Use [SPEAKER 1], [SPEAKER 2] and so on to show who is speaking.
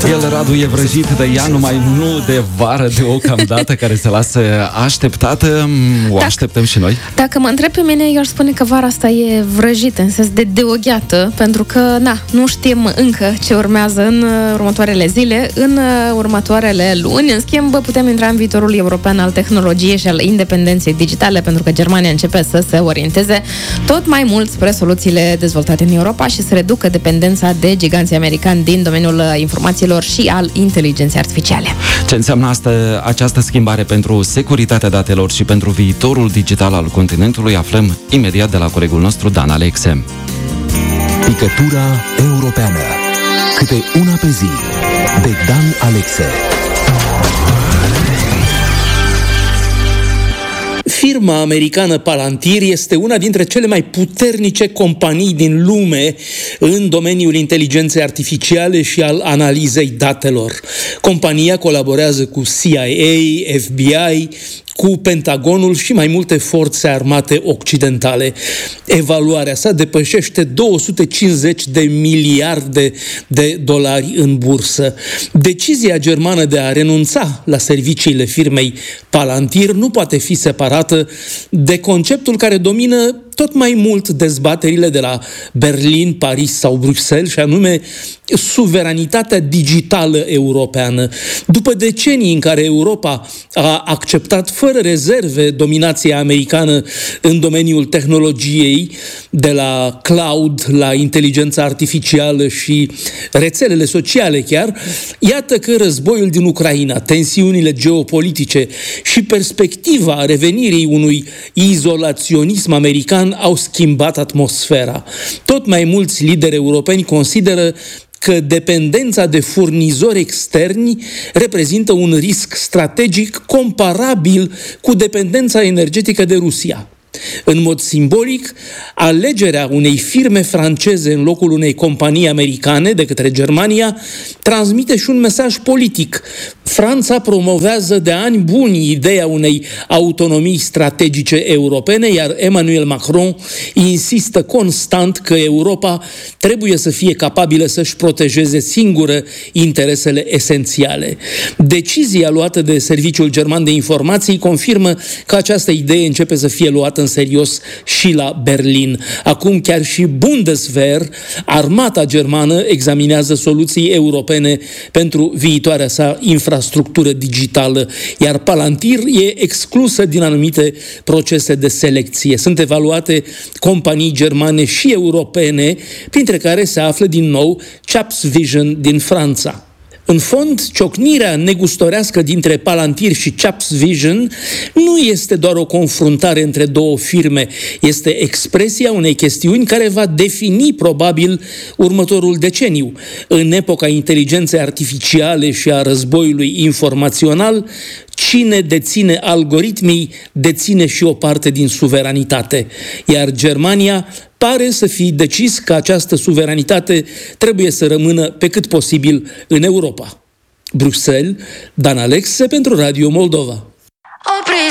[SPEAKER 1] El, Radu, e vrăjit de ea, numai nu de vară deocamdată, care se lasă așteptată. O așteptăm și noi.
[SPEAKER 2] Dacă mă întreb pe mine, eu aș spune că vara asta e vrăjită, în sens de deogheată, pentru că, nu știm încă ce urmează în următoarele zile, în următoarele luni. În schimb, putem intra în viitorul european al tehnologiei și al independenței digitale, pentru că Germania începe să se orienteze tot mai mult spre soluțiile dezvoltate în Europa și să reducă dependența de giganții americani din domeniul informațiilor și al inteligenței artificiale.
[SPEAKER 1] Ce înseamnă această schimbare pentru securitatea datelor și pentru viitorul digital al continentului, aflăm imediat de la colegul nostru Dan Alexe.
[SPEAKER 3] Picătura europeană. Câte una pe zi. De Dan Alexe.
[SPEAKER 4] Firma americană Palantir este una dintre cele mai puternice companii din lume în domeniul inteligenței artificiale și al analizei datelor. Compania colaborează cu CIA, FBI, cu Pentagonul și mai multe forțe armate occidentale. Evaluarea sa depășește 250 de miliarde de dolari în bursă. Decizia germană de a renunța la serviciile firmei Palantir nu poate fi separată de conceptul care domină tot mai mult dezbaterile de la Berlin, Paris sau Bruxelles, și anume suveranitatea digitală europeană. După decenii în care Europa a acceptat fără rezerve dominația americană în domeniul tehnologiei, de la cloud la inteligența artificială și rețelele sociale chiar, iată că războiul din Ucraina, tensiunile geopolitice și perspectiva revenirii unui izolaționism american au schimbat atmosfera. Tot mai mulți lideri europeni consideră că dependența de furnizori externi reprezintă un risc strategic comparabil cu dependența energetică de Rusia. În mod simbolic, alegerea unei firme franceze în locul unei companii americane de către Germania transmite și un mesaj politic. Franța promovează de ani buni ideea unei autonomii strategice europene, iar Emmanuel Macron insistă constant că Europa trebuie să fie capabilă să-și protejeze singură interesele esențiale. Decizia luată de Serviciul German de Informații confirmă că această idee începe să fie luată în serios și la Berlin. Acum chiar și Bundeswehr, armata germană, examinează soluții europene pentru viitoarea sa infrastructură digitală, iar Palantir e exclusă din anumite procese de selecție. Sunt evaluate companii germane și europene, printre care se află din nou Chaps Vision din Franța. În fond, ciocnirea negustorească dintre Palantir și Chaps Vision nu este doar o confruntare între două firme, este expresia unei chestiuni care va defini probabil următorul deceniu. În epoca inteligenței artificiale și a războiului informațional, cine deține algoritmii, deține și o parte din suveranitate. Iar Germania pare să fi decis că această suveranitate trebuie să rămână pe cât posibil în Europa. Bruxelles, Dan Alexe pentru Radio Moldova.